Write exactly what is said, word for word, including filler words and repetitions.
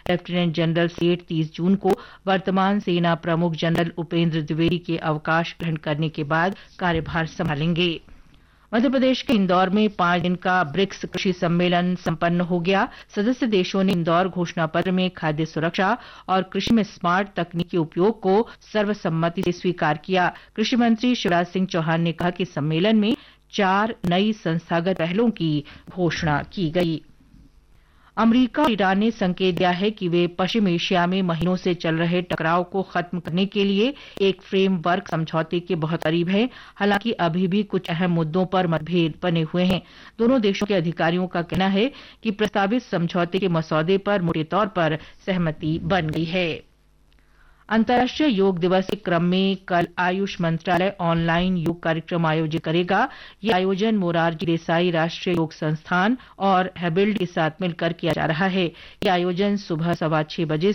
Lieutenant general सेठ तीस जून को वर्तमान सेना प्रमुख जनरल उपेंद्र द्विवेदी के अवकाश ग्रहण करने के बाद कार्यभार संभालेंगे। मध्य प्रदेश के इंदौर में पांच दिन का ब्रिक्स कृषि सम्मेलन संपन्न हो गया। सदस्य देशों ने इंदौर घोषणा पत्र में खाद्य सुरक्षा और कृषि में स्मार्ट तकनीक के उपयोग को सर्वसम्मति से स्वीकार किया। कृषि मंत्री शिवराज सिंह चौहान ने कहा कि सम्मेलन में चार नई संस्थागत पहलों की घोषणा की गई। अमेरिका और ईरान ने संकेत दिया है कि वे पश्चिम एशिया में महीनों से चल रहे टकराव को खत्म करने के लिए एक फ्रेमवर्क समझौते के बहुत करीब हैं। हालांकि अभी भी कुछ अहम मुद्दों पर मतभेद बने हुए हैं। दोनों देशों के अधिकारियों का कहना है कि प्रस्तावित समझौते के मसौदे पर मोटे तौर पर सहमति बन गई है। अंतर्राष्ट्रीय योग दिवस के क्रम में कल आयुष मंत्रालय ऑनलाइन योग कार्यक्रम आयोजित करेगा। यह आयोजन मोरारजी देसाई राष्ट्रीय योग संस्थान और हैबिल्ड के साथ मिलकर किया जा रहा है। यह आयोजन सुबह सवा छह बजे